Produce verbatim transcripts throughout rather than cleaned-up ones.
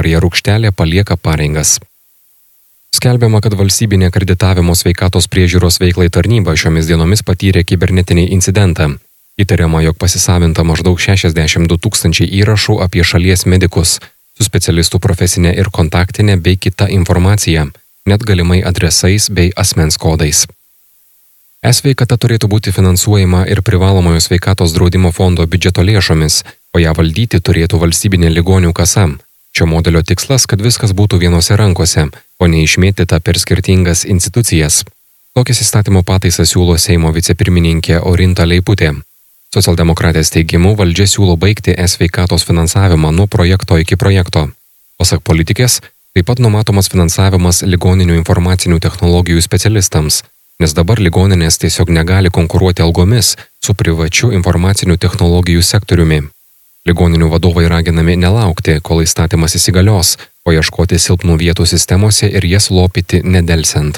Viktorija Rukštelė palieka pareigas. Skelbiama, kad valstybinė akreditavimo sveikatos priežiūros veiklai tarnyba šiomis dienomis patyrė kibernetinį incidentą. Įtariama, jog pasisavinta maždaug šešiasdešimt du tūkstančiai įrašų apie šalies medikus su specialistų profesinė ir kontaktinė bei kita informacija, net galimai adresais bei asmens kodais. E-sveikata turėtų būti finansuojama ir privalomojo sveikatos draudimo fondo biudžeto lėšomis, o ją valdyti turėtų valstybinė ligonių kasa. Šio modelio tikslas, kad viskas būtų vienose rankose, o ne išmėtyta per skirtingas institucijas. Tokias įstatymo pataisas siūlo Seimo vicepirmininkė Orinta Leiputė. Socialdemokratės teigimu, valdžia siūlo baigti e-sveikatos finansavimą nuo projekto iki projekto. Pasak politikės, taip pat numatomas finansavimas ligoninių informacinių technologijų specialistams, nes dabar ligoninės tiesiog negali konkuruoti algomis su privačiu informacinių technologijų sektoriumi. Ligoninių vadovai raginami nelaukti, kol įstatymas įsigalios, o ieškoti silpnų vietų sistemose ir jas lopyti nedelsiant.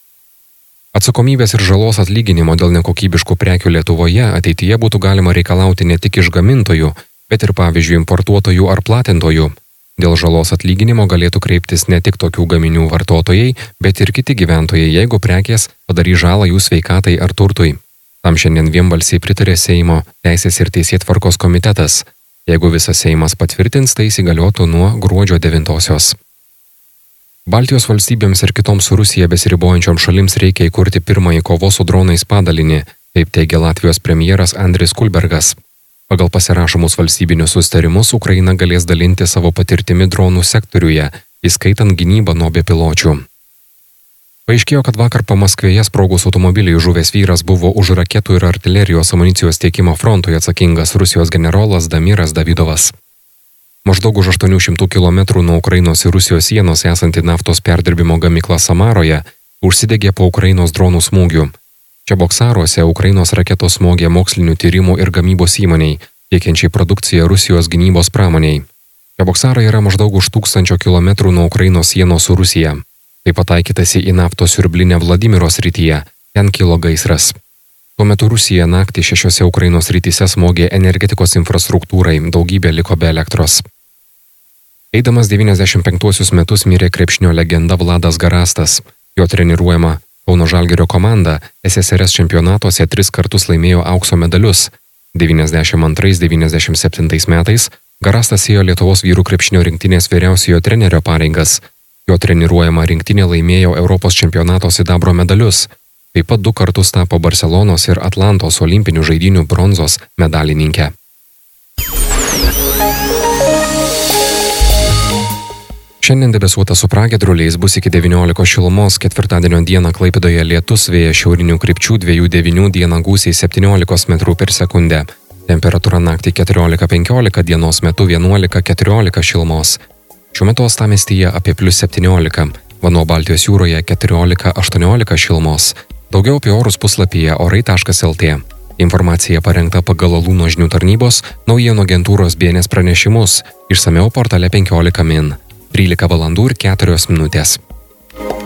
Atsakomybės ir žalos atlyginimo dėl nekokybiškų prekių Lietuvoje ateityje būtų galima reikalauti ne tik iš gamintojų, bet ir pavyzdžiui importuotojų ar platintojų. Dėl žalos atlyginimo galėtų kreiptis ne tik tokių gaminių vartotojai, bet ir kiti gyventojai, jeigu prekės padarys žalą jų sveikatai ar turtui. Tam šiandien vienbalsiai pritarė Seimo Teisės ir Teisėtvarkos komitetas. Jeigu visas Seimas patvirtins, tai įsigaliotų nuo gruodžio devintosios. Baltijos valstybėms ir kitoms su Rusija besiribojančioms šalims reikia įkurti pirmąjį kovos su dronais padalinį, taip teigia Latvijos premjeras Andris Kulbergas. Pagal pasirašomus valstybinius susitarimus Ukraina galės dalinti savo patirtimi dronų sektoriuje, įskaitant gynybą nuo bepiločių. Paaiškėjo, kad vakar Pamaskvėje sprogus automobiliui žuvęs vyras buvo už raketų ir artilerijos amunicijos tiekimo frontui atsakingas Rusijos generolas Damiras Davidovas. Maždaug už aštuonių šimtų kilometrų nuo Ukrainos ir Rusijos sienos esanti naftos perdirbimo gamykla Samaroje užsidegė po Ukrainos dronų smūgių. Čia Boksaruose Ukrainos raketos smogė mokslinių tyrimų ir gamybos įmoniai, tiekiančiai produkciją Rusijos gynybos pramoniai. Čia Boksarai yra maždaug už tūkstančio kilometrų nuo Ukrainos sienos su Rusija. Taip pataikytasi į naftos siurblinę Vladimiro srityje, ten kilo gaisras. Tuo metu Rusija naktį šešiose Ukrainos srityse smogė energetikos infrastruktūrai, daugybė liko be elektros. Eidamas devyniasdešimt penktuosius metus mirė krepšinio legenda Vladas Garastas. Jo treniruojama Kauno Žalgirio komanda S S R S čempionatuose tris kartus laimėjo aukso medalius. devyniasdešimt antrais devyniasdešimt septintais metais Garastas ėjo Lietuvos vyrų krepšinio rinktinės vyriausiojo trenerio pareigas. Jo treniruojama rinktinė laimėjo Europos čempionato sidabro medalius. Taip pat du kartus tapo Barselonos ir Atlantos olimpinių žaidynių bronzos medalininkė. Šiandien debesuota su pragiedruliais, bus iki devyniolikos šilumos, ketvirtadienio dieną Klaipėdoje lietus, vėjas šiaurinių krypčių dviejų devynių, dieną gūsiai septyniolikos metrų per sekundę. Temperatūra naktį keturiolika penkiolika, dienos metu vienuolika keturiolika šilumos. Šiuo metu uostamiestyje apie plius septyniolika, Vanduo Baltijos jūroje keturiolika aštuoniolika šilumos. Daugiau apie orus puslapyje orai taškas el tė. Informacija parengta pagal Alūno žinių tarnybos naujienų agentūros B N S pranešimus, išsamiau portale penkiolika min. trylika valandų ir keturios minutės.